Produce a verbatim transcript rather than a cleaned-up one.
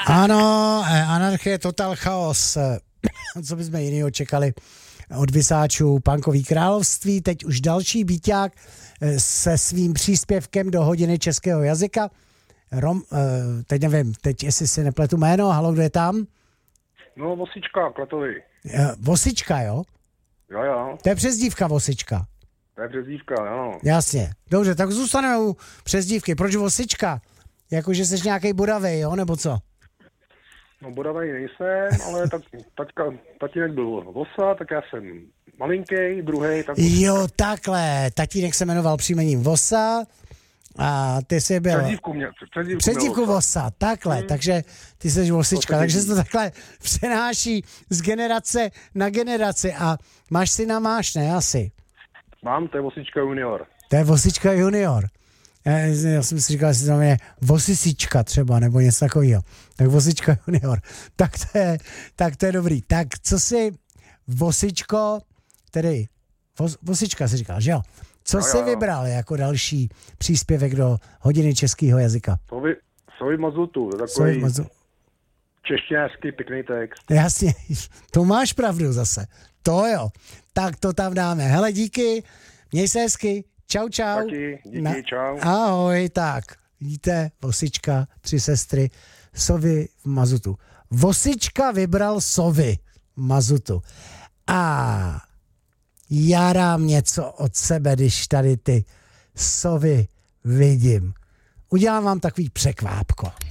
Ano, anarchie, total chaos. Co bychom jinýho čekali od Vysáčů? Punkový království, teď už další Bíťák se svým příspěvkem do hodiny českého jazyka. Rom, teď nevím, teď jestli si nepletu jméno, halo, kdo je tam? No, Vosička, Kletovi. Vosička, jo? Jo, jo. To je přezdívka Vosička. To je přezdívka, jo. Jasně. Dobře, tak zůstaneme u přezdívky. Proč Vosička? Jakože jsi nějaký bodavej, jo, nebo co? No, bodavej nejsem, ale tak, taťka, tatínek byl Vosa, tak já jsem malinký, druhý. Tak... Jo, takhle. Tatínek se jmenoval příjmením Vosa a ty jsi byl... Přezdívku mě, přezdívku Přezdívku Vosa. Vosa, takhle. Hmm. Takže ty jsi Vosička, to takže se to takhle přenáší z generace na generaci a máš syna, máš, ne? Asi. Mám, to je Vosička junior. To je Vosička junior. Já, já jsem si říkal, že se to jmenuje Vosisička třeba, nebo něco takového. Tak Vosička junior. Tak to je, tak to je dobrý. Tak co si Vosičko, tedy Vos, Vosička si říkal, že jo? Co no, jsi jo, jo. vybral jako další příspěvek do hodiny českého jazyka? Sovi, sovi mazutu, takový Sovi mazu... češtinářský pěkný text. Jasně, to máš pravdu zase. To jo. Tak to tam dáme. Hele, díky, měj se hezky. Čau, čau. Taky, díky, Na... čau. Ahoj, tak. Víte, Vosička, tři sestry, Sovy v mazutu. Vosička vybral Sovy v mazutu. A já dám něco od sebe, když tady ty Sovy vidím. Udělám vám takový překvápko.